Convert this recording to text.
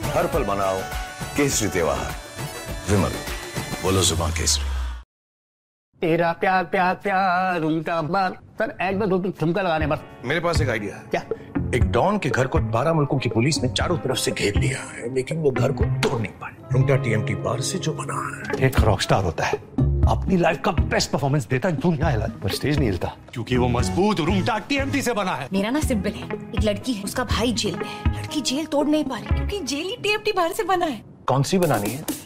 हर पल मनाओ केसरी त्योहार। विमल, बोलो जुबान केसरी। तेरा प्यार प्यार प्यार उनका बार। सर एक बार 2-3 ठुमका लगाने बस। मेरे पास एक आइडिया है। क्या? एक डॉन के घर को 12 मुल्कों की पुलिस ने चारों तरफ से घेर लिया है, लेकिन वो घर को तोड़ नहीं पाए। रुंगटा टीएमटी बार से जो बना है, एक रॉकस्टार होता है, अपनी लाइफ का बेस्ट परफॉर्मेंस देता है, दुनिया हिला पर स्टेज नहीं हिलता, क्योंकि वो मजबूत रुंगटा टीएमटी से बना है। मेरा ना सिंपल है, एक लड़की है, उसका भाई जेल में है, लड़की जेल तोड़ नहीं पा रही क्योंकि जेल ही टीएमटी बाहर से बना है। कौन सी बनानी है?